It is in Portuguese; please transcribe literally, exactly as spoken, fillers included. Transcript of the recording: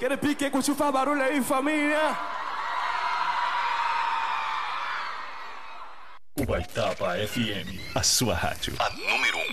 Aquele pique, curtiu, faz barulho aí, família. Ubaitaba F M, a sua rádio. a número um.